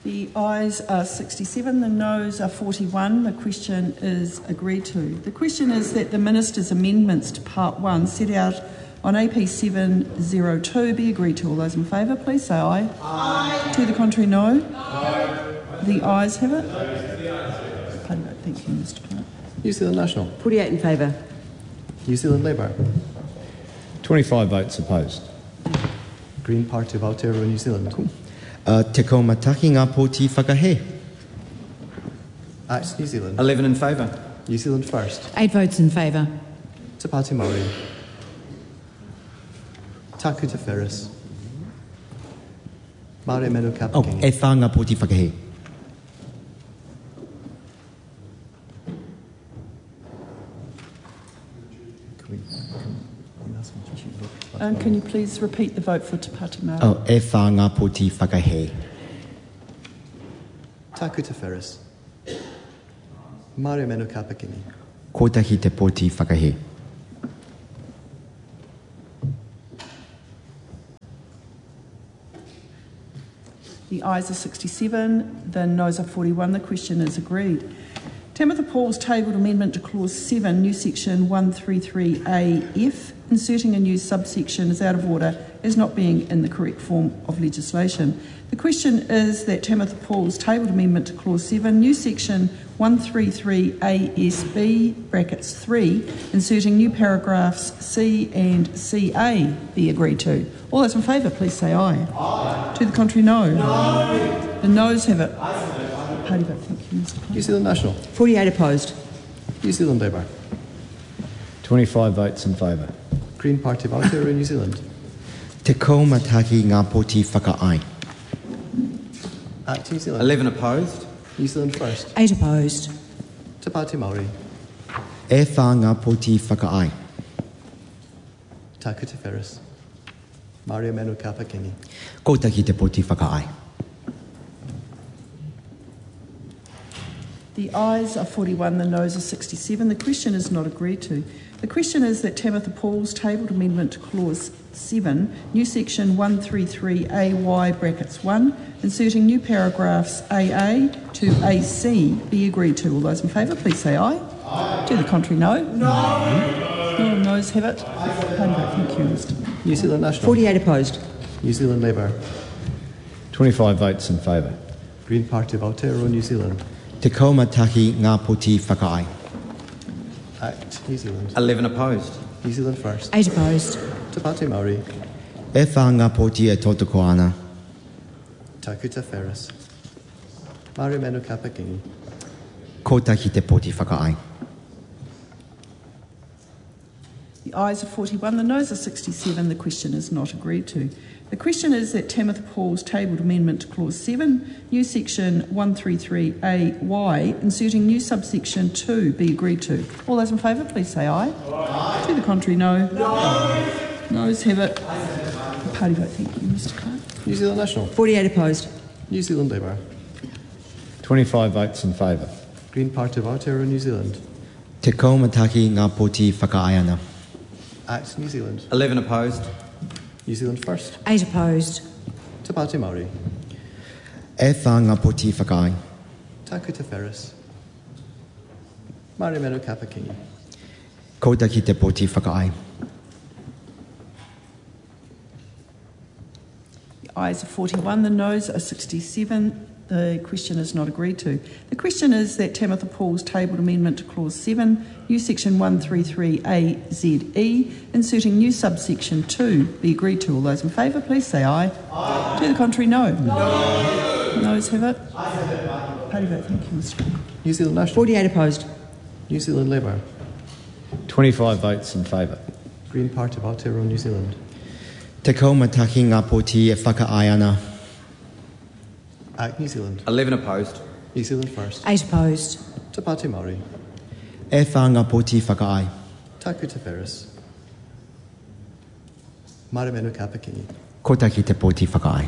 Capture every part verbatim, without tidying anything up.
The ayes are sixty-seven, the noes are forty-one. The question is agreed to. The question is that the Minister's amendments to Part one set out on A P seven oh two be agreed to. All those in favour, please say aye. Aye. To the contrary, no. No. The ayes have it. Pardon me, thank you, Mister Clark. New Zealand National. forty-eight in favour. New Zealand Labour. twenty-five votes opposed. Green Party of Aotearoa New Zealand. Cool. Uh, te kaumatahi ngā pōti whakahe. Act New Zealand. eleven in favour. New Zealand First. Eight votes in favour. Te Pāti Māori. Taku Te Wheres. Māori Menu Oh, Kapakingi. e whā ngā pōti whakahe. Um, can you please repeat the vote for Te Pāti Māori? Oh, e whā ngā pōti whakahe. Taku Te Wheres. Māori Menu Kapakingi. Kotahi te pōti whakahe. The ayes are sixty-seven, the noes are forty-one. The question is agreed. Tamitha Paul's tabled amendment to Clause seven, new section one thirty-three A F, inserting a new subsection is out of order as not being in the correct form of legislation. The question is that Tamitha Paul's tabled amendment to Clause seven, new section one thirty-three A S B, brackets three, inserting new paragraphs C and C A be agreed to. All those in favour, please say aye. Aye. To the contrary, no. No. The noes have it. Party vote, thank you, Mister Clark. New Zealand National. forty-eight opposed. New Zealand Labour. twenty-five votes in favour. Green Party of Aotearoa New Zealand. Te kaumatahi ngā pōti whakaai. Act New Zealand. eleven opposed. New Zealand First. Eight opposed. Te Pāti Māori. E whā ngā pōti whakaai. Taku Te Wheres. Māori Menu Kapakingi. Kotahi te pōti whakaai. The ayes are forty-one, the noes are sixty-seven. The question is not agreed to. The question is that Tamitha Paul's tabled amendment to Clause seven, new section one thirty-three A Y, brackets one, inserting new paragraphs A A to A C be agreed to. All those in favour, please say aye. Aye. To the contrary, no. No. No noes have it. Party vote, thank you, Mister New Zealand National. forty-eight opposed. New Zealand Labour. twenty-five votes in favour. Green Party of Aotearoa New Zealand. Te kaumatahi ngā pōti whakaai. Act New Zealand. eleven opposed. New Zealand First. Eight opposed. Te Pāti Māori. E whā ngā pōti e tōtoko ana. Taku Te Wheres. Māori Menu Kapakingi. Kotahi te pōti whakaai. The ayes are forty-one, the noes are sixty-seven. The question is not agreed to. The question is that Tamitha Paul's tabled amendment to Clause seven, new section one thirty-three A Y, inserting new subsection two be agreed to. All those in favour, please say aye. Aye. To the contrary, no. No. Noes have it. Party vote, thank you, Mister Clark. New Zealand National. forty-eight opposed. New Zealand Labour. twenty-five votes in favour. Green Party of Aotearoa New Zealand. Te kaumatahi ngā pōti whakaai ana. Act New Zealand. eleven opposed. New Zealand First. Eight opposed. Te Pāti Māori. E whā ngā pōti whakaai. Taku Te Wheres. Māori Menu Kapakingi. Kotahi te pōti whakaai. The ayes are forty-one, the noes are sixty-seven. The question is not agreed to. The question is that Tamitha Paul's tabled amendment to Clause seven, new section one thirty-three A Z E, inserting new subsection two be agreed to. All those in favour, please say aye. Aye. To the contrary, no. No. Noes have it. Party vote, thank you, Mister Clark. New Zealand National. forty-eight opposed. New Zealand Labour. twenty-five votes in favour. Green Party of Aotearoa New Zealand. Te kaumatahi ngā pōti e whakaai ana. Act New Zealand. eleven opposed. New Zealand First. Eight opposed. Te Pāti Māori. E whā ngā pōti whakaai. Taku Te Wheres. Māori Menu Kapakingi. Kotahi te pōti whakaai.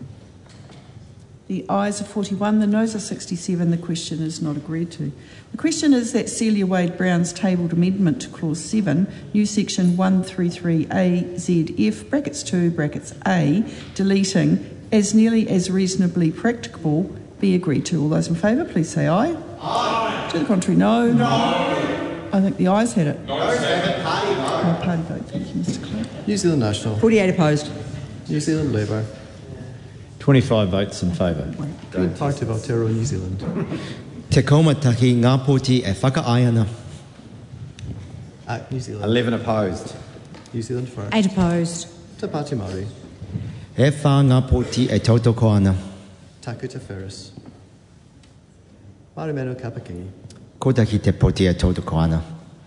The ayes are forty-one, the noes are sixty-seven. The question is not agreed to. The question is that Celia Wade Brown's tabled amendment to Clause seven, new section one thirty-three A Z F, brackets two, brackets A, deleting as nearly as reasonably practicable be agreed to. All those in favour, please say aye. Aye. To the contrary, no. No. I think the ayes had it. No, party vote. No, party vote. Thank you, Mr Clerk. New Zealand National. forty-eight opposed. New Zealand Labour. twenty-five votes in favour. Green Party of Aotearoa New Zealand. Te kaumatahi ngā poti e whakaai ana. Act New Zealand. eleven opposed. New Zealand First. eight opposed. Te Pāti Māori. E whā ngā poti e tautoko ana. Taku Te Whereas. Marumenu Kapakingi. Ko tahi te poti e tautoko ana.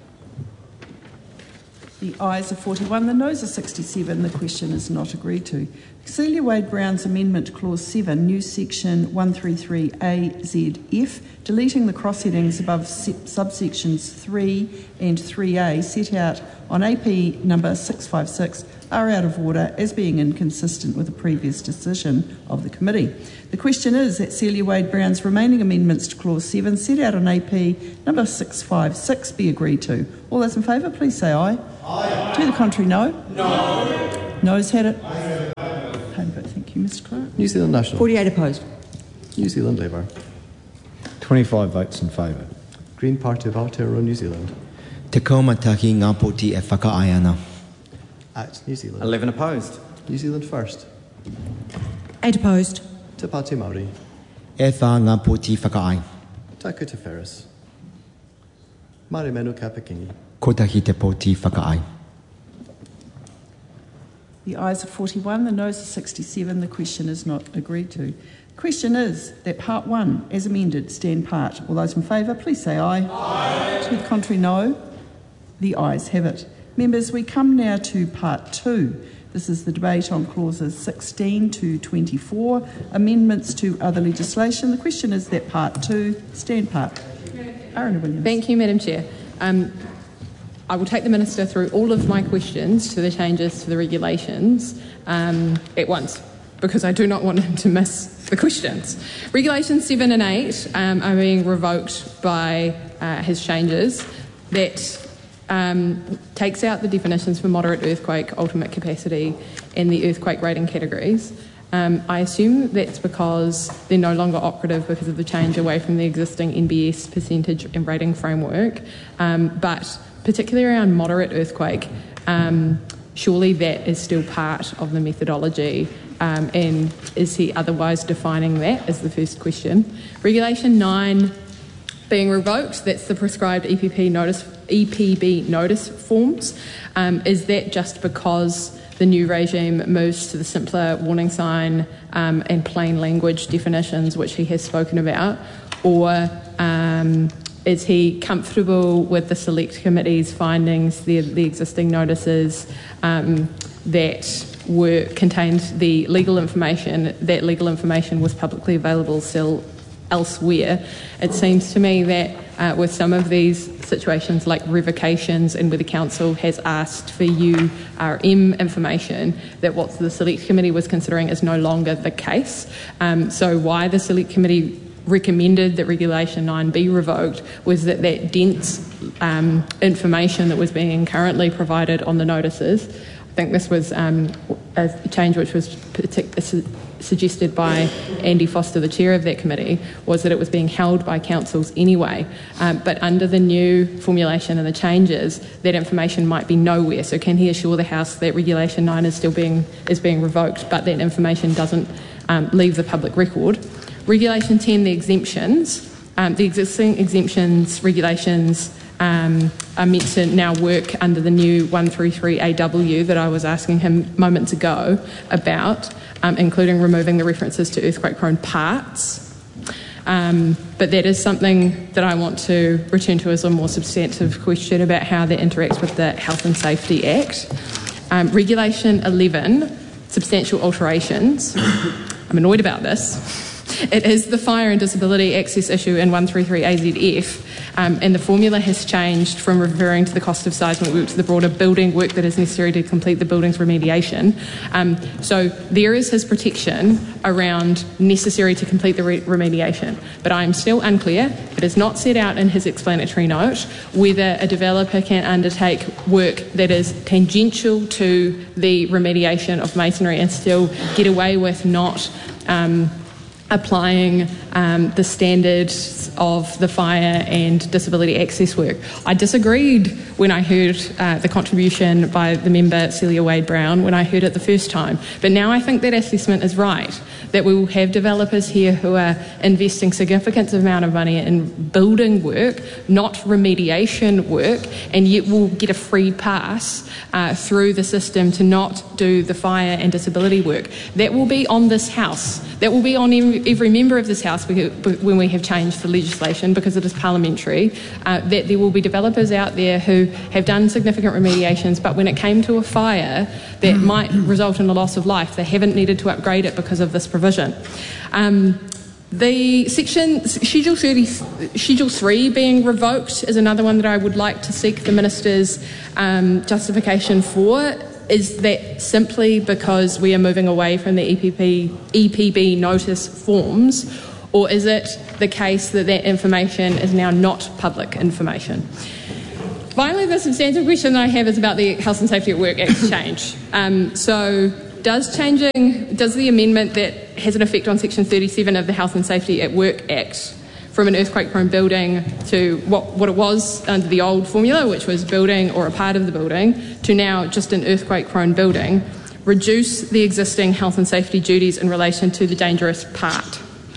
The ayes are forty-one, the noes are sixty-seven. The question is not agreed to. Celia Wade-Brown's amendment clause seven, new section one thirty-three A Z F, deleting the cross-headings above subsections three and three A set out on A P number six five six are out of order as being inconsistent with the previous decision of the committee. The question is that Celia Wade-Brown's remaining amendments to clause seven set out on A P number six five six be agreed to. All those in favour, please say aye. Aye. To the contrary, no. No. No's had it. Thank you, Mr Clerk. New Zealand National. forty-eight opposed. New Zealand Labour. twenty-five votes in favour. Green Party of Aotearoa New Zealand. Te kaumatahi ngā poti e whakaai ana. Act New Zealand. eleven opposed. New Zealand First. eight opposed. Te Pāti Māori. E whā ngā poti whakaai. Taku Te Whereas. Marumenu Kapakingi. Ko tahi te poti whakaai. The ayes are forty-one, the noes are sixty-seven. The question is not agreed to. The question is that part one, as amended, stand part. All those in favour, please say aye. Aye. To the contrary, no. The ayes have it. Members, we come now to part two. This is the debate on clauses sixteen to twenty-four, amendments to other legislation. The question is that part two, stand part. Aaron Williams. Thank you, Madam Chair. Um, I will take the Minister through all of my questions to the changes to the regulations um, at once, because I do not want him to miss the questions. Regulations seven and eight um, are being revoked by uh, his changes. That um, takes out the definitions for moderate earthquake, ultimate capacity, and the earthquake rating categories. Um, I assume that's because they're no longer operative because of the change away from the existing N B S percentage and rating framework, um, but particularly around moderate earthquake, um, surely that is still part of the methodology, um, and is he otherwise defining that, is the first question. Regulation nine being revoked, that's the prescribed E P P notice, E P B notice forms. Um, is that just because the new regime moves to the simpler warning sign um, and plain language definitions, which he has spoken about, or um, is he comfortable with the Select Committee's findings, the, the existing notices um, that were contained the legal information, that legal information was publicly available still elsewhere? It seems to me that uh, with some of these situations like revocations and where the Council has asked for U R M information, that what the Select Committee was considering is no longer the case. Um, so why the Select Committee recommended that Regulation nine be revoked was that that dense um, information that was being currently provided on the notices, I think this was um, a change which was partic- su- suggested by Andy Foster, the chair of that committee, was that it was being held by councils anyway. Um, but under the new formulation and the changes, that information might be nowhere. So can he assure the House that Regulation nine is still being is being revoked, but that information doesn't um, leave the public record? Regulation ten, the exemptions. Um, the existing exemptions regulations um, are meant to now work under the new one thirty-three A W that I was asking him moments ago about, um, including removing the references to earthquake-prone parts. Um, but that is something that I want to return to as a more substantive question about how that interacts with the Health and Safety Act. Um, Regulation eleven, substantial alterations. I'm annoyed about this. It is the fire and disability access issue in one thirty-three A Z F, um, and the formula has changed from referring to the cost of seismic work to the broader building work that is necessary to complete the building's remediation. Um, so there is his protection around necessary to complete the re- remediation, but I am still unclear. It is not set out in his explanatory note whether a developer can undertake work that is tangential to the remediation of masonry and still get away with not um, applying um, the standards of the fire and disability access work. I disagreed when I heard uh, the contribution by the member Celia Wade-Brown when I heard it the first time, but now I think that assessment is right, that we will have developers here who are investing significant amount of money in building work, not remediation work, and yet will get a free pass uh, through the system to not do the fire and disability work. That will be on this House. That will be on every member of this House when we have changed the legislation, because it is parliamentary, uh, that there will be developers out there who have done significant remediations, but when it came to a fire that might result in a loss of life, they haven't needed to upgrade it because of this provision. Um, The section, Schedule thirty, Schedule three being revoked is another one that I would like to seek the Minister's um, justification for. Is that simply because we are moving away from the E P P, E P B notice forms, or is it the case that that information is now not public information? Finally, the substantive question that I have is about the Health and Safety at Work Act change. Um, so does changing, does the amendment that has an effect on Section thirty-seven of the Health and Safety at Work Act from an earthquake-prone building to what, what it was under the old formula, which was building or a part of the building, to now just an earthquake-prone building, reduce the existing health and safety duties in relation to the dangerous part?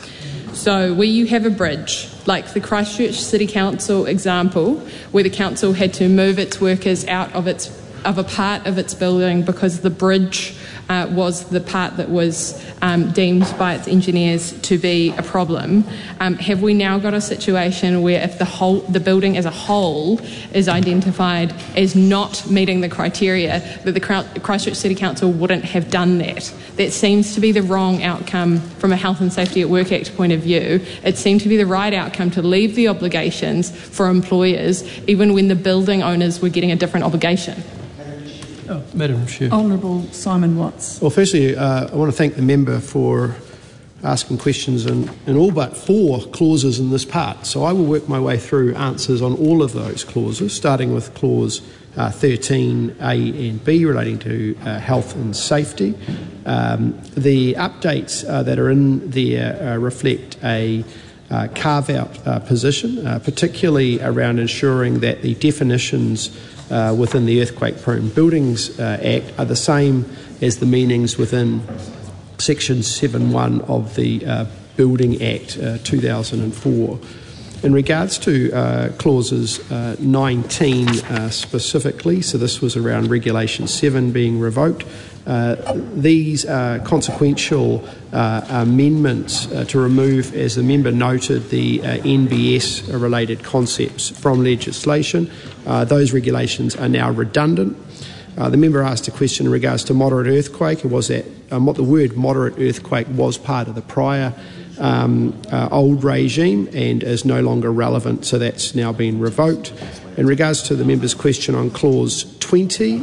So where you have a bridge, like the Christchurch City Council example, where the council had to move its workers out of its of a part of its building because the bridge uh, was the part that was um, deemed by its engineers to be a problem. Um, have we now got a situation where if the whole the building as a whole is identified as not meeting the criteria, that the Christchurch City Council wouldn't have done that? That seems to be the wrong outcome from a Health and Safety at Work Act point of view. It seemed to be the right outcome to leave the obligations for employers even when the building owners were getting a different obligation. Oh, Madam Chair. Honourable Simon Watts. Well, firstly, uh, I want to thank the member for asking questions in, in all but four clauses in this part. So I will work my way through answers on all of those clauses, starting with clause uh, thirteen A and B relating to uh, health and safety. Um, the updates uh, that are in there uh, reflect a uh, carve-out uh, position, uh, particularly around ensuring that the definitions Uh, within the Earthquake-Prone Buildings uh, Act are the same as the meanings within Section seven point one of the uh, Building Act uh, two thousand four. In regards to uh, clauses uh, nineteen uh, specifically, so this was around Regulation seven being revoked, uh, these are consequential uh, amendments uh, to remove, as the member noted, the uh, N B S-related concepts from legislation. Uh, those regulations are now redundant. Uh, the member asked a question in regards to moderate earthquake. It was that um, what the word moderate earthquake was part of the prior um, uh, old regime and is no longer relevant, so that's now been revoked. In regards to the member's question on clause twenty,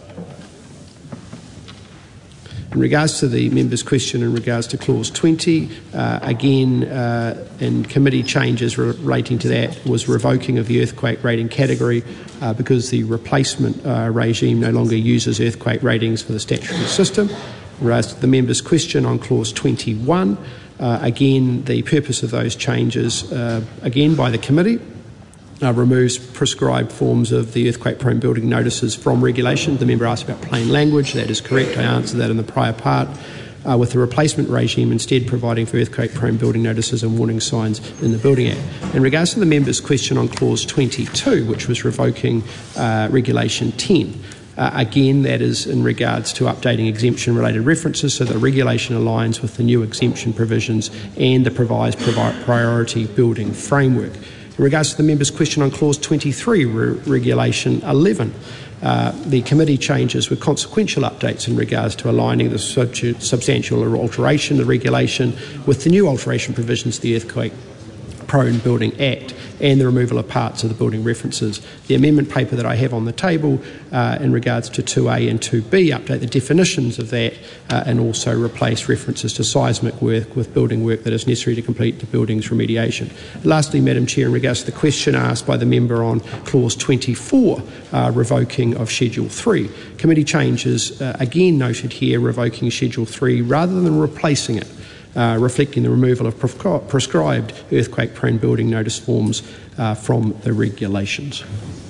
in regards to the member's question in regards to clause twenty, uh, again, uh, in committee changes relating to that was revoking of the earthquake rating category uh, because the replacement uh, regime no longer uses earthquake ratings for the statutory system. In regards to the member's question on clause twenty-one, uh, again, the purpose of those changes, uh, again by the committee, Uh, removes prescribed forms of the earthquake-prone building notices from regulation. The member asked about plain language. That is correct. I answered that in the prior part. Uh, with the replacement regime instead providing for earthquake-prone building notices and warning signs in the Building Act. In regards to the member's question on clause twenty-two, which was revoking uh, Regulation ten, Uh, again, that is in regards to updating exemption-related references so the regulation aligns with the new exemption provisions and the provised priority building framework. In regards to the member's question on clause twenty-three, re- Regulation eleven, uh, the committee changes were consequential updates in regards to aligning the sub- substantial alteration of the regulation with the new alteration provisions of the Earthquake-Prone Building Act and the removal of parts of the building references. The amendment paper that I have on the table uh, in regards to two A and two B update the definitions of that uh, and also replace references to seismic work with building work that is necessary to complete the building's remediation. Lastly, Madam Chair, in regards to the question asked by the member on clause twenty-four, uh, revoking of Schedule three, committee changes uh, again noted here revoking Schedule three rather than replacing it. uh, reflecting the removal of prescri- prescribed earthquake-prone building notice forms uh, from the regulations.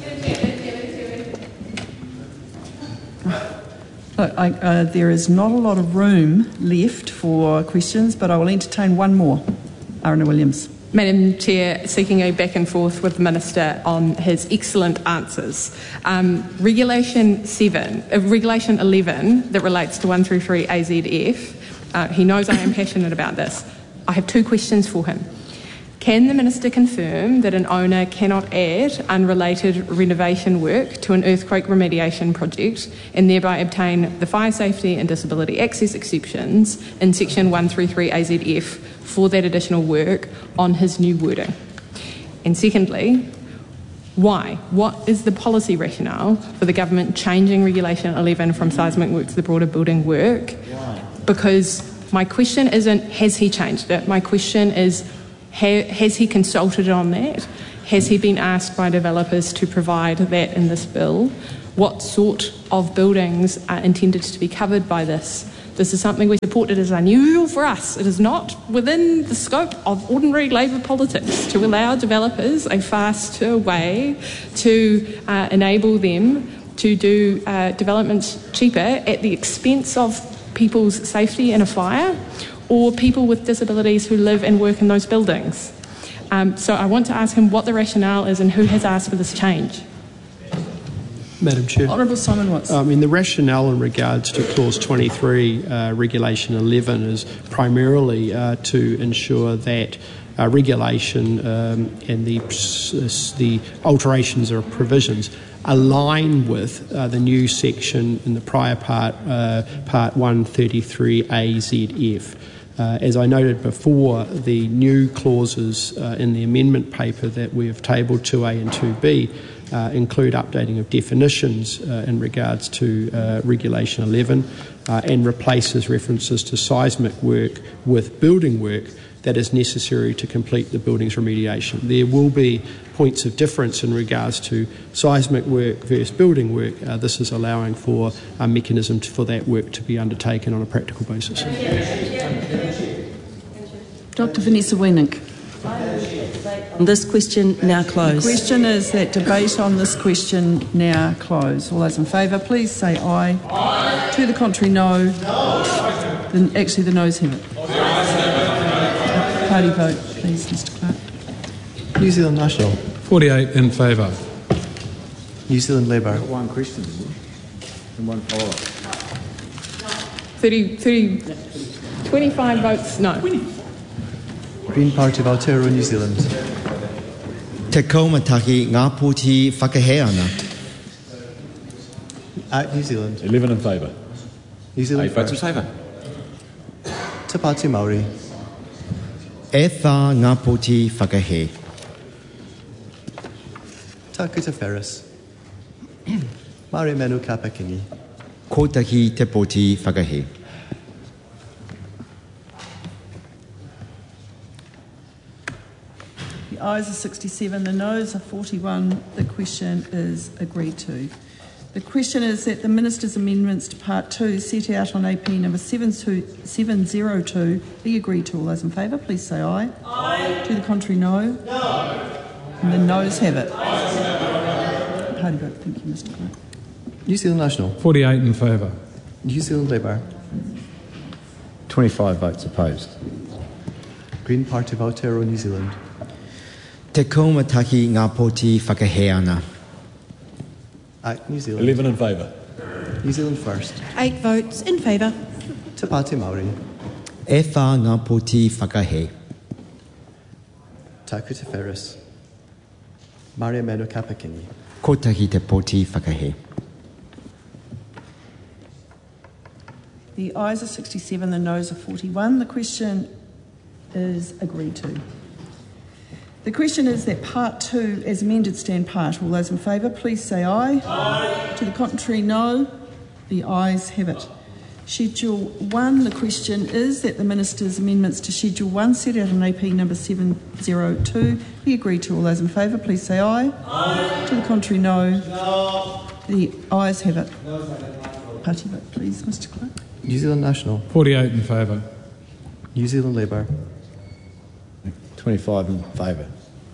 Look, I, uh, there is not a lot of room left for questions, but I will entertain one more. Arana Williams. Madam Chair, seeking a back and forth with the Minister on his excellent answers. Um, Regulation seven, uh, Regulation eleven that relates to one thirty-three A Z F, uh, he knows I am passionate about this. I have two questions for him. Can the Minister confirm that an owner cannot add unrelated renovation work to an earthquake remediation project and thereby obtain the fire safety and disability access exceptions in Section one thirty-three A Z F for that additional work on his new wording? And secondly, why? What is the policy rationale for the government changing Regulation eleven from seismic work to the broader building work? Why? Because my question isn't, has he changed it? My question is, ha- has he consulted on that? Has he been asked by developers to provide that in this bill? What sort of buildings are intended to be covered by this? This is something we support. It is unusual for us. It is not within the scope of ordinary Labour politics to allow developers a faster way to uh, enable them to do uh, developments cheaper at the expense of people's safety in a fire or people with disabilities who live and work in those buildings. Um, so I want to ask him what the rationale is and who has asked for this change. Madam Chair. Honourable Simon Watts. I mean, the rationale in regards to Clause twenty-three, uh, Regulation eleven, is primarily uh, to ensure that uh, regulation um, and the, the alterations or provisions align with uh, the new section in the prior part, uh, Part one thirty-three A Z F. Uh, as I noted before, the new clauses uh, in the amendment paper that we have tabled two A and two B Uh, include updating of definitions uh, in regards to uh, Regulation eleven uh, and replaces references to seismic work with building work that is necessary to complete the building's remediation. There will be points of difference in regards to seismic work versus building work. Uh, this is allowing for a mechanism to, for that work to be undertaken on a practical basis. Doctor Vanessa Wienink. This question now The closed. question is that debate on this question now close. All those in favour, please say aye. Aye. To the contrary, no. No. Then actually, the noes have it. Party vote, please, Mister Clark. New Zealand National. forty-eight in favour. New Zealand Labour. One question and one follow-up. thirty, thirty, twenty-five votes no. Green Party of Aotearoa New Zealand. Te kaumataki ngā pōti whakahē ana. Act New Zealand. eleven in favour. New Zealand Eight votes in First. favour. Te Pāti Māori. E whā ngā pōti whakahē. Taku Te Ferris. Mare Menu Kapakingi. Kōtaki te pōti whakahē. The ayes are sixty-seven, the noes are forty-one. The question is agreed to. The question is that the Minister's amendments to Part two set out on A P number seven oh two be agreed to. All those in favour, please say aye. Aye. To the contrary, no. No. And the noes have it. Party vote. Thank you, Mister Clark. New Zealand National. forty-eight in favour. New Zealand Labour. twenty-five votes opposed. Green Party of Aotearoa New Zealand. Te kaumataki ngā pōti whakahē ana. Act New Zealand. eleven in favour. New Zealand First. Eight votes in favour. Te Pāti Māori. E whā ngā pōti whakahē. Taku Te Ferris. Mare Menu Kapakingi. Kōtaki te pōti whakahē. The ayes are sixty-seven, the noes are forty-one. The question is agreed to. The question is that Part two, as amended, stand part. All those in favour, please say aye. Aye. To the contrary, no. The ayes have it. Schedule one, the question is that the Minister's amendments to Schedule one set out on A P number seven oh two be agreed to. All those in favour, please say aye. Aye. To the contrary, no. No. The ayes have it. No. Party vote, please, Mister Clark. New Zealand National. forty-eight in favour. New Zealand Labour. twenty-five in favour.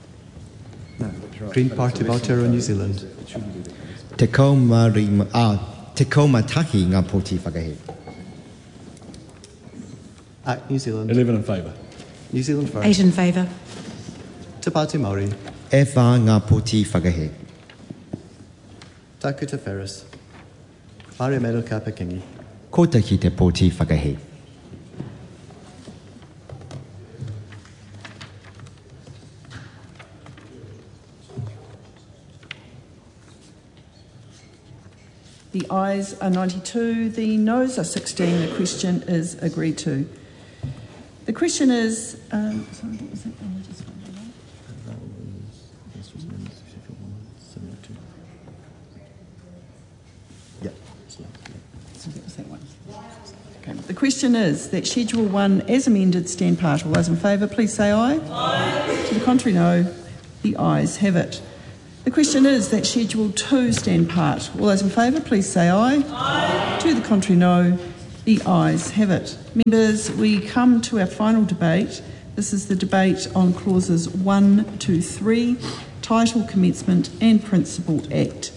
Green Party of Aotearoa New Zealand. Te kaumari, ah, te kaumatahi ngā poti whakahe. Act New Zealand. eleven in favour. New Zealand First. Eight in favour. Te Pāti Māori. E whā ngā poti whakahe. Taku Te Ferris. Maria Meadow Kappa Kingi. Ko taki te poti whakahe. The ayes are ninety-two, the noes are sixteen. The question is agreed to. The question is, um, sorry, what was that one? I just found it out. Yep. So that was that one. Okay. The question is that Schedule one, as amended, stand part. All those in favour, please say aye. Aye. To the contrary, no. The ayes have it. The question is that Schedule two stand part. All those in favour, please say aye. Aye. To the contrary, no. The ayes have it. Members, we come to our final debate. This is the debate on clauses one to three, Title, Commencement and Principal Act.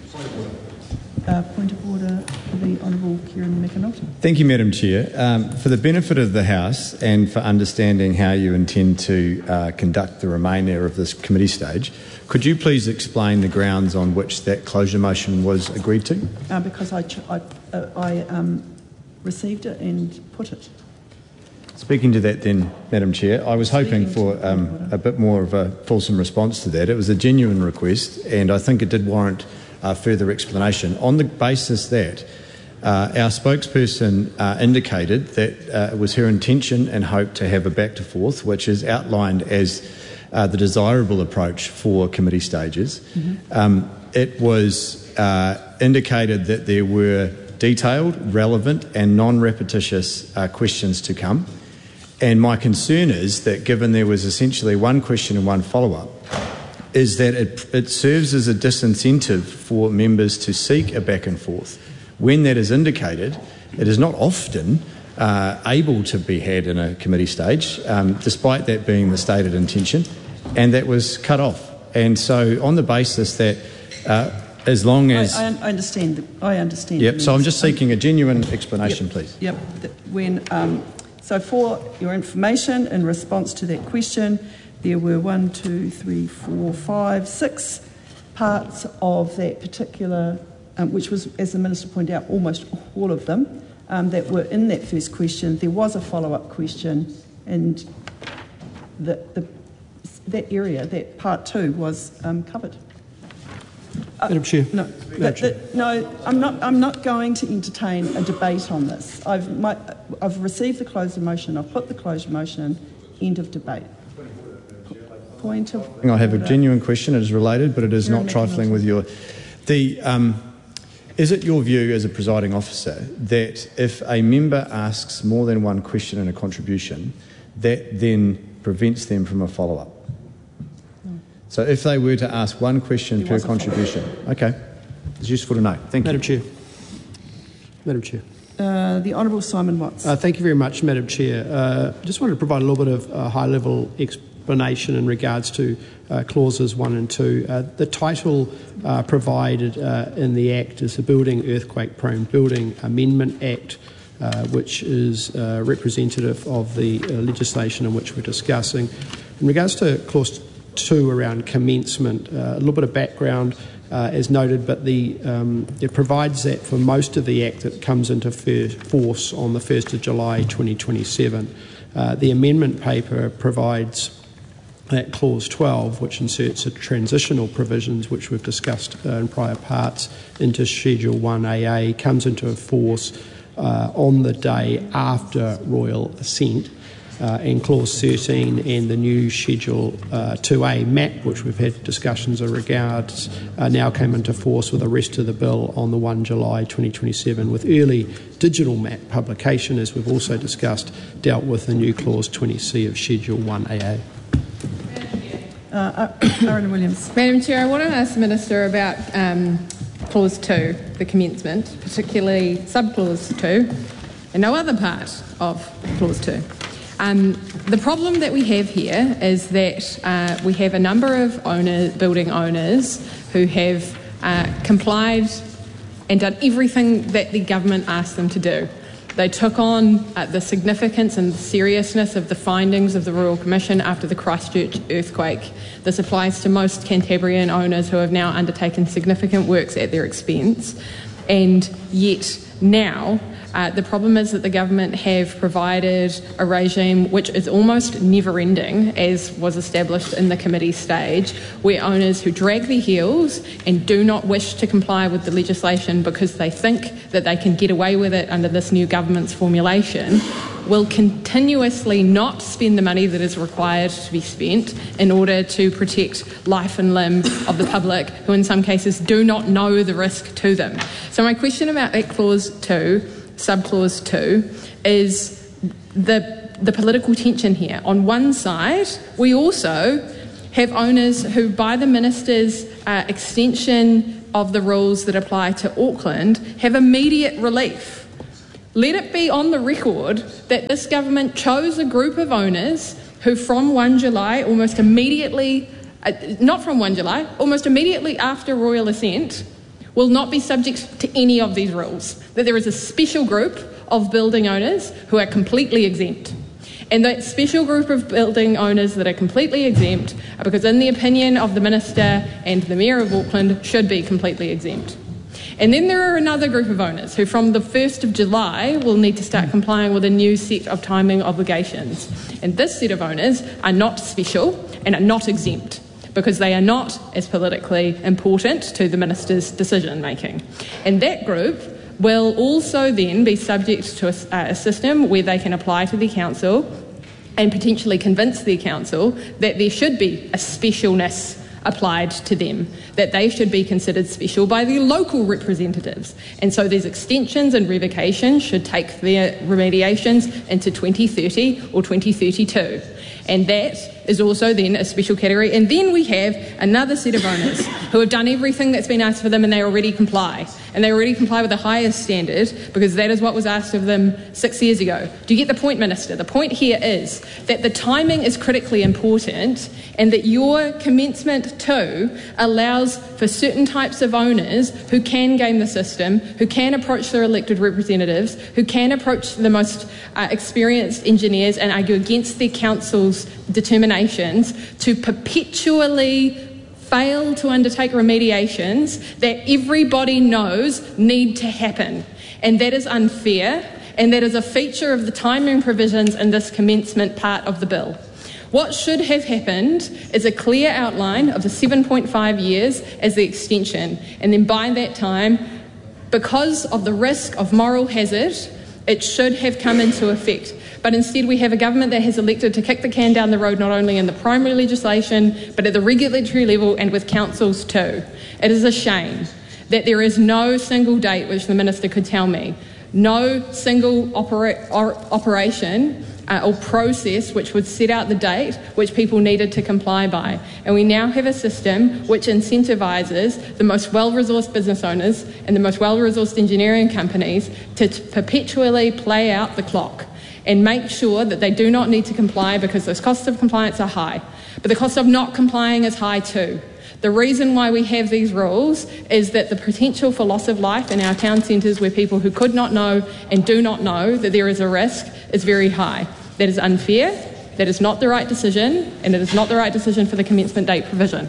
Uh, point of order for the Honourable Kieran McAnulty. Thank you, Madam Chair. Um, for the benefit of the House and for understanding how you intend to uh, conduct the remainder of this committee stage, could you please explain the grounds on which that closure motion was agreed to? Uh, because I, ch- I, uh, I um, received it and put it. Speaking to that then, Madam Chair, I was hoping for um, a bit more of a fulsome response to that. It was a genuine request and I think it did warrant uh, further explanation on the basis that uh, our spokesperson uh, indicated that uh, it was her intention and hope to have a back to forth, which is outlined as uh, the desirable approach for committee stages. Mm-hmm. Um, it was uh, indicated that there were detailed, relevant and non-repetitious uh, questions to come. And my concern is that given there was essentially one question and one follow-up, is that it, it serves as a disincentive for members to seek a back and forth. When that is indicated, it is not often uh, able to be had in a committee stage, um, despite that being the stated intention, and that was cut off. And so on the basis that uh, as long as... I, I understand. The, I understand. Yep, so I'm just seeking a genuine explanation, yep, please. Yep. When, um, so for your information, in response to that question, there were one, two, three, four, five, six parts of that particular, um, which was, as the Minister pointed out, almost all of them, um, that were in that first question. There was a follow-up question, and the, the, that area, that part two, was um, covered. Uh, Madam Chair. No, Madam the, Chair. the, no, I'm not. I'm not going to entertain a debate on this. I've, my, I've received the closure motion. I've put the closure motion in. End of debate. Point of. I have a order. genuine question. It is related, but it is You're not trifling with your. The um, is it your view as a presiding officer that if a member asks more than one question in a contribution, that then prevents them from a follow-up? So if they were to ask one question There per was a contribution, okay, it's useful to know. Thank Madam you. Chair. Madam Chair. Uh, the Honourable Simon Watts. Uh, thank you very much, Madam Chair. Uh, I just wanted to provide a little bit of uh, high-level explanation in regards to uh, clauses one and two. Uh, the title uh, provided uh, in the Act is the Building Earthquake-Prone Building Amendment Act, uh, which is uh, representative of the uh, legislation in which we're discussing. In regards to clause two around commencement, uh, a little bit of background uh, as noted, but the um, it provides that for most of the Act that comes into force on the first of July twenty twenty-seven. Uh, the amendment paper provides that clause twelve, which inserts the transitional provisions which we've discussed uh, in prior parts into Schedule one A A, comes into force uh, on the day after royal assent. Uh, and clause thirteen and the new Schedule uh, two A map, which we've had discussions in regards, uh, now came into force with the rest of the bill on the first of July twenty twenty-seven, with early digital map publication, as we've also discussed, dealt with the new clause twenty C of Schedule one A A. Uh, Aaron Williams. Madam Chair, I want to ask the Minister about um, clause two, the commencement, particularly subclause two, and no other part of clause two. Um, the problem that we have here is that uh, we have a number of owner, building owners who have uh, complied and done everything that the government asked them to do. They took on uh, the significance and the seriousness of the findings of the Royal Commission after the Christchurch earthquake. This applies to most Cantabrian owners who have now undertaken significant works at their expense. And yet now, uh, the problem is that the government have provided a regime which is almost never-ending, as was established in the committee stage, where owners who drag their heels and do not wish to comply with the legislation because they think that they can get away with it under this new government's formulation will continuously not spend the money that is required to be spent in order to protect life and limb of the public, who in some cases do not know the risk to them. So my question about Act Clause two, Subclause two, is the, the political tension here. On one side, we also have owners who, by the Minister's uh, extension of the rules that apply to Auckland, have immediate relief. Let it be on the record that this government chose a group of owners who from first July, almost immediately, uh, not from first July, almost immediately after royal assent, will not be subject to any of these rules. That there is a special group of building owners who are completely exempt. And that special group of building owners that are completely exempt, because in the opinion of the Minister and the Mayor of Auckland, should be completely exempt. And then there are another group of owners who from the first of July will need to start complying with a new set of timing obligations. And this set of owners are not special and are not exempt because they are not as politically important to the Minister's decision making. And that group will also then be subject to a, a system where they can apply to the council and potentially convince the council that there should be a specialness applied to them, that they should be considered special by the local representatives. And so these extensions and revocations should take their remediations into twenty thirty or twenty thirty-two. And that is also then a special category. And then we have another set of owners who have done everything that's been asked for them and they already comply. And they already comply with the highest standard because that is what was asked of them six years ago. Do you get the point, Minister? The point here is that the timing is critically important and that your commencement too allows for certain types of owners who can game the system, who can approach their elected representatives, who can approach the most uh, experienced engineers and argue against their council's determinations to perpetually fail to undertake remediations that everybody knows need to happen. And that is unfair, and that is a feature of the timing provisions in this commencement part of the bill. What should have happened is a clear outline of the seven point five years as the extension, and then by that time, because of the risk of moral hazard, it should have come into effect. But instead we have a government that has elected to kick the can down the road not only in the primary legislation but at the regulatory level and with councils too. It is a shame that there is no single date which the Minister could tell me, no single opera- or operation uh, or process which would set out the date which people needed to comply by. And we now have a system which incentivises the most well-resourced business owners and the most well-resourced engineering companies to t- perpetually play out the clock and make sure that they do not need to comply because those costs of compliance are high. But the cost of not complying is high too. The reason why we have these rules is that the potential for loss of life in our town centres where people who could not know and do not know that there is a risk is very high. That is unfair, that is not the right decision, and it is not the right decision for the commencement date provision.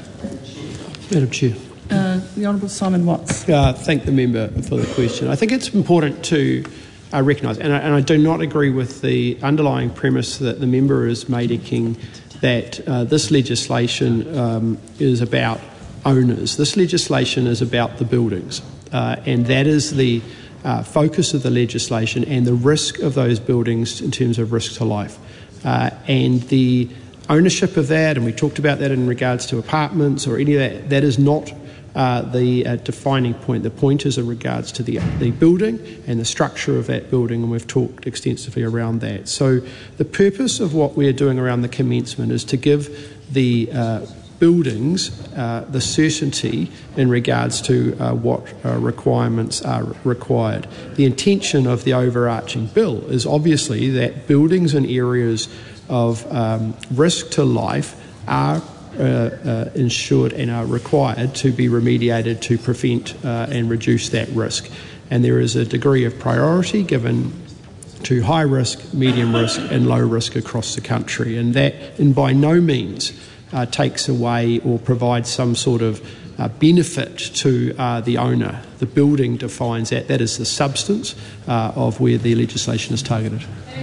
Madam Chair. Uh, the Honourable Simon Watts. Uh, thank the member for the question. I think it's important to uh, recognise, and I, and I do not agree with the underlying premise that the member is making that uh, this legislation um, is about owners. This legislation is about the buildings, uh, and that is the uh, focus of the legislation and the risk of those buildings in terms of risk to life. Uh, and the ownership of that, and we talked about that in regards to apartments or any of that, that is not uh, the uh, defining point. The point is in regards to the, the building and the structure of that building, and we've talked extensively around that. So the purpose of what we're doing around the commencement is to give the uh, buildings uh, the certainty in regards to uh, what uh, requirements are required. The intention of the overarching bill is obviously that buildings in areas of um, risk to life are uh, uh, insured and are required to be remediated to prevent uh, and reduce that risk. And there is a degree of priority given to high risk, medium risk and low risk across the country, and that and by no means uh, takes away or provides some sort of uh, benefit to uh, the owner. The building defines that. That is the substance uh, of where the legislation is targeted.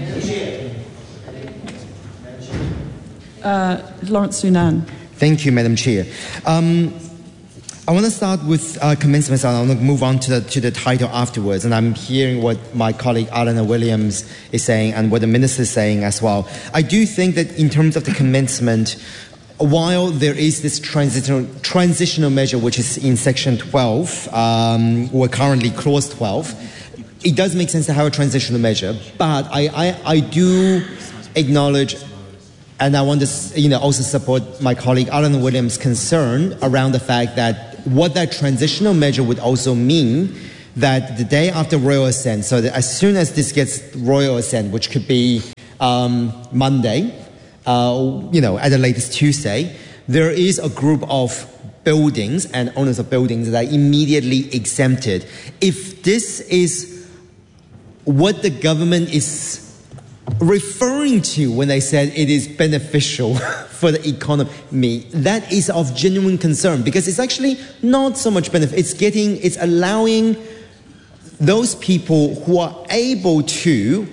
Uh, Lawrence Sunan. Thank you, Madam Chair. Um, I want to start with uh, commencements, and I want to move on to the, to the title afterwards. And I'm hearing what my colleague Alana Williams is saying and what the Minister is saying as well. I do think that in terms of the commencement, while there is this transitional, transitional measure, which is in Section twelve, um, or currently Clause twelve, it does make sense to have a transitional measure. But I, I, I do acknowledge, and I want to, you know, also support my colleague Alana Williams' concern around the fact that what that transitional measure would also mean that the day after royal assent, so that as soon as this gets royal assent, which could be um, Monday, uh, you know, at the latest Tuesday, there is a group of buildings and owners of buildings that are immediately exempted. If this is what the government is referring to when they said it is beneficial for the economy, that is of genuine concern, because it's actually not so much benefit. It's getting, it's allowing those people who are able to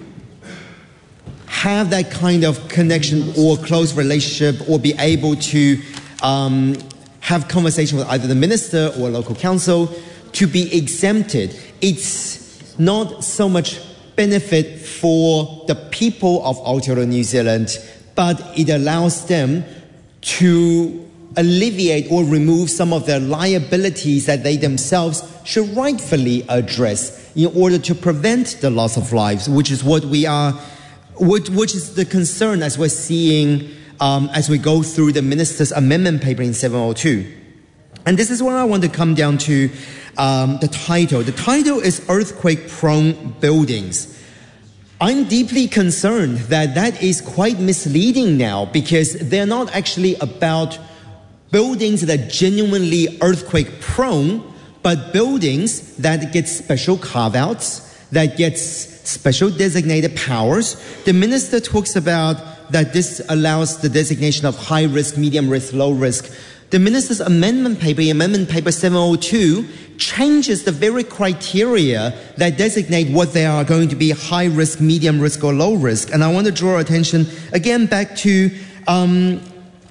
have that kind of connection or close relationship or be able to um, have conversation with either the minister or local council to be exempted. It's not so much benefit for the people of Aotearoa New Zealand, but it allows them to alleviate or remove some of their liabilities that they themselves should rightfully address in order to prevent the loss of lives, which is what we are, which, which is the concern as we're seeing um, as we go through the Minister's amendment paper in seven oh two. And this is where I want to come down to um, the title. The title is Earthquake-Prone Buildings. I'm deeply concerned that that is quite misleading now, because they're not actually about buildings that are genuinely earthquake-prone, but buildings that get special carve-outs, that get special designated powers. The Minister talks about that this allows the designation of high risk, medium risk, low risk. The Minister's amendment paper, Amendment Paper seven oh two, changes the very criteria that designate what they are going to be high risk, medium risk, or low risk. And I want to draw attention again back to um,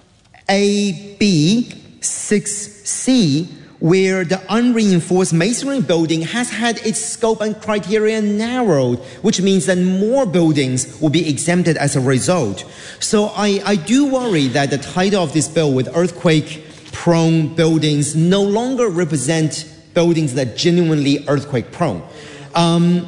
A B six C, where the unreinforced masonry building has had its scope and criteria narrowed, which means that more buildings will be exempted as a result. So I, I do worry that the title of this bill, with earthquake-prone buildings, no longer represent buildings that are genuinely earthquake-prone. Um,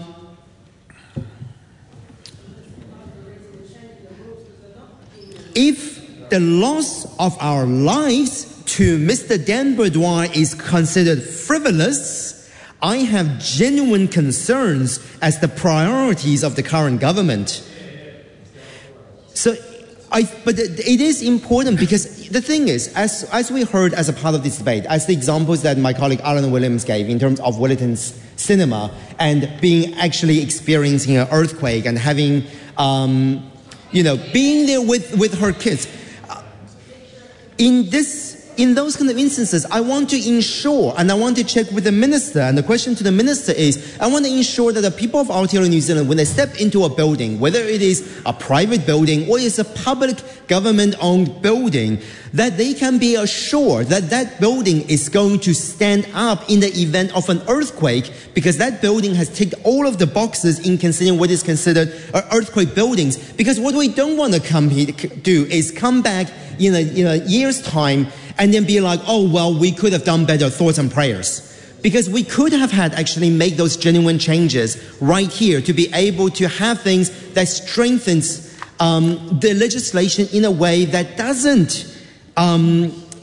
if the loss of our lives to Mister Dan Boudoir is considered frivolous, I have genuine concerns as the priorities of the current government. So, I, but it is important, because the thing is, as, as we heard as a part of this debate, as the examples that my colleague Alana Williams gave in terms of Wellington's cinema and being actually experiencing an earthquake and having, um, you know, being there with, with her kids. In this In those kind of instances, I want to ensure, and I want to check with the Minister, and the question to the Minister is, I want to ensure that the people of Aotearoa New Zealand, when they step into a building, whether it is a private building or it's a public government-owned building, that they can be assured that that building is going to stand up in the event of an earthquake, because that building has ticked all of the boxes in considering what is considered earthquake buildings. Because what we don't want to come here to do is come back in a, in a year's time and then be like, oh, well, we could have done better, thoughts and prayers. Because we could have had actually make those genuine changes right here to be able to have things that strengthens um, the legislation in a way that doesn't um,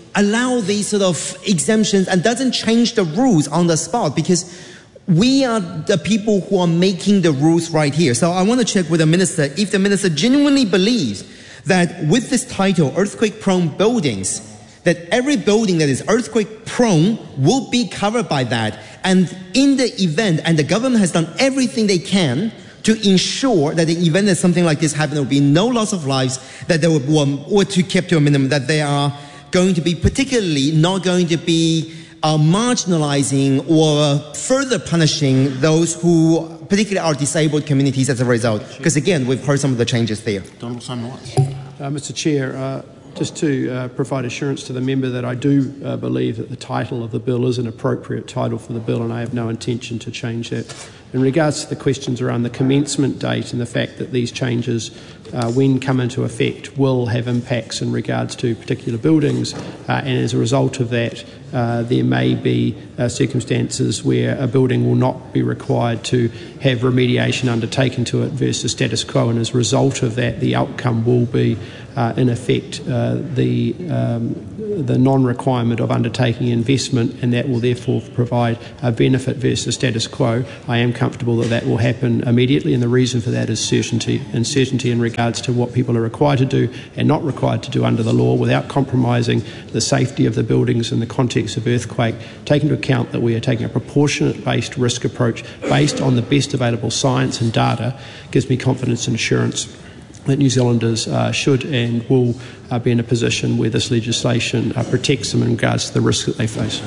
allow these sort of exemptions and doesn't change the rules on the spot, because we are the people who are making the rules right here. So I want to check with the minister if the minister genuinely believes that with this title, earthquake-prone buildings, that every building that is earthquake-prone will be covered by that. And in the event, and the government has done everything they can to ensure that the event that something like this happens, there will be no loss of lives, that there will be, or to keep to a minimum, that they are going to be particularly not going to be uh, marginalizing or further punishing those who particularly are disabled communities as a result. Because again, we've heard some of the changes there. Donald Simon uh, Mister Chair, uh, just to uh, provide assurance to the member that I do uh, believe that the title of the bill is an appropriate title for the bill, and I have no intention to change that. In regards to the questions around the commencement date and the fact that these changes, uh, when come into effect, will have impacts in regards to particular buildings, uh, and as a result of that, uh, there may be uh, circumstances where a building will not be required to have remediation undertaken to it versus status quo, and as a result of that, the outcome will be, uh, in effect, uh, the um, the non-requirement of undertaking investment, and that will therefore provide a benefit versus status quo. I am comfortable that that will happen immediately, and the reason for that is certainty, and certainty in regards to what people are required to do and not required to do under the law without compromising the safety of the buildings in the context of earthquake, taking into account that we are taking a proportionate-based risk approach based on the best available science and data, gives me confidence and assurance that New Zealanders uh, should and will uh, be in a position where this legislation uh, protects them in regards to the risk that they face.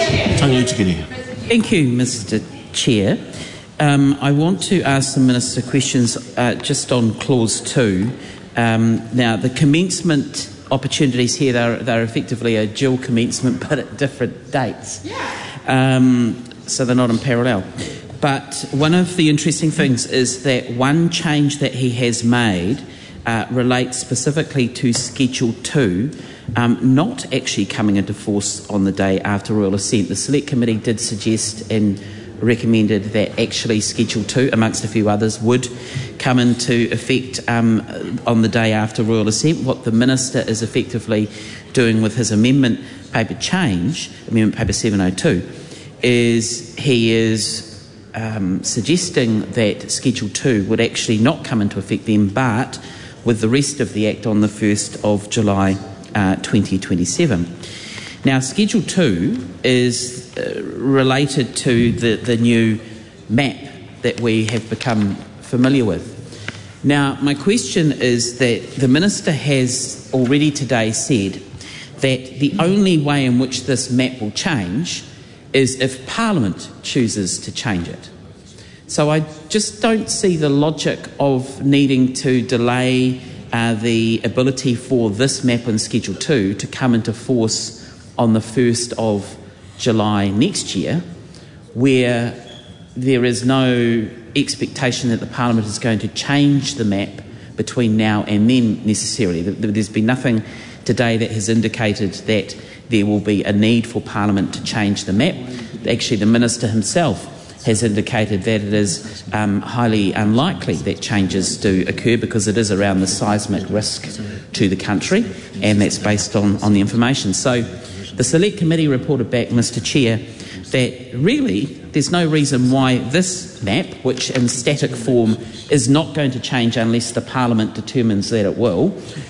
Thank you, Mister Chair. Um, I want to ask the Minister questions uh, just on Clause two. Um, now, the commencement opportunities here, they're, they're effectively a dual commencement but at different dates. Um, so they're not in parallel. But one of the interesting things is that one change that he has made uh, relates specifically to Schedule two, um, not actually coming into force on the day after Royal Assent. The Select Committee did suggest and recommended that actually Schedule two, amongst a few others, would come into effect um, on the day after Royal Assent. What the Minister is effectively doing with his amendment paper change, Amendment Paper seven oh two, is he is Um, suggesting that Schedule two would actually not come into effect then, but with the rest of the Act on the first of July uh, twenty twenty-seven. Now, Schedule two is uh, related to the, the new map that we have become familiar with. Now, my question is that the Minister has already today said that the only way in which this map will change is if Parliament chooses to change it. So I just don't see the logic of needing to delay uh, the ability for this map in Schedule two to come into force on the first of July next year, where there is no expectation that the Parliament is going to change the map between now and then necessarily. There's been nothing today that has indicated that there will be a need for Parliament to change the map. Actually, the Minister himself has indicated that it is um, highly unlikely that changes do occur because it is around the seismic risk to the country, and that's based on, on the information. So the Select Committee reported back, Mister Chair, that really there's no reason why this map, which in static form is not going to change unless the Parliament determines that it will,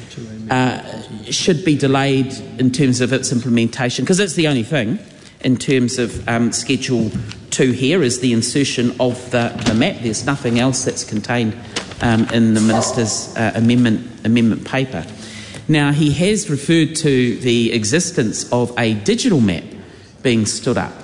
uh, should be delayed in terms of its implementation, because it's the only thing in terms of um, Schedule two here is the insertion of the, the map. There's nothing else that's contained um, in the Minister's uh, amendment, amendment paper. Now, he has referred to the existence of a digital map being stood up.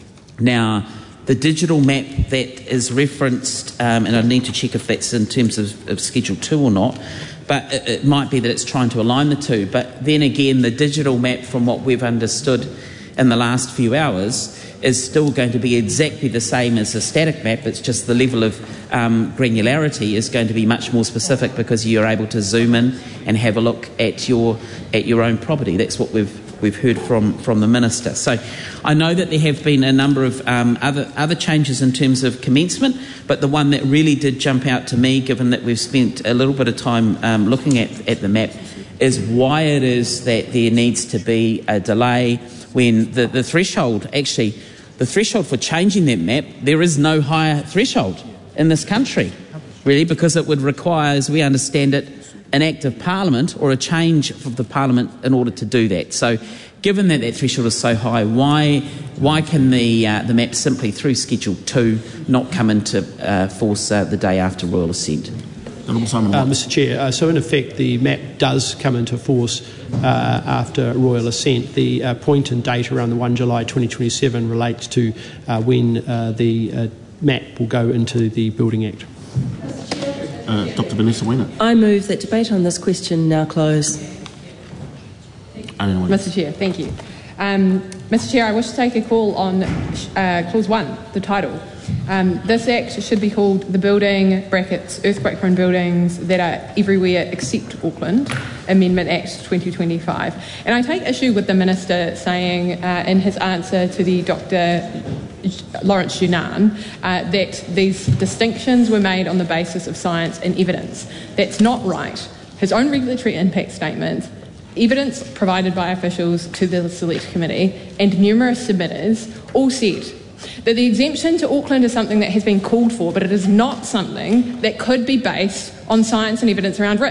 Now, the digital map that is referenced, um, and I need to check if that's in terms of, of Schedule two or not, but it, it might be that it's trying to align the two. But then again, the digital map, from what we've understood in the last few hours, is still going to be exactly the same as a static map. It's just the level of um, granularity is going to be much more specific because you're able to zoom in and have a look at your at your own property. That's what we've we've heard from from the Minister. So I know that there have been a number of um, other other changes in terms of commencement, but the one that really did jump out to me, given that we've spent a little bit of time um, looking at at the map, is why it is that there needs to be a delay when the, the threshold, actually, the threshold for changing that map, there is no higher threshold in this country, really, because it would require, as we understand it, an act of Parliament or a change of the Parliament in order to do that. So, given that that threshold is so high, why why can the uh, the map simply through Schedule two not come into uh, force uh, the day after Royal Assent? Uh, Mister Chair, uh, so in effect the map does come into force uh, after Royal Assent. The uh, point and date around the first of July twenty twenty-seven relates to uh, when uh, the uh, map will go into the Building Act. Uh, Doctor Vanessa Weiner. I move that debate on this question now close. Mister Chair, thank you. Um, Mister Chair, I wish to take a call on uh, Clause one, the title. Um, this Act should be called the Building brackets Earthquake-Prone Buildings that are everywhere except Auckland Amendment Act twenty twenty-five. And I take issue with the Minister saying uh, in his answer to the Doctor Lawrence Junan uh, that these distinctions were made on the basis of science and evidence. That's not right. His own regulatory impact statement, evidence provided by officials to the Select Committee and numerous submitters all said that the exemption to Auckland is something that has been called for, but it is not something that could be based on science and evidence around risk.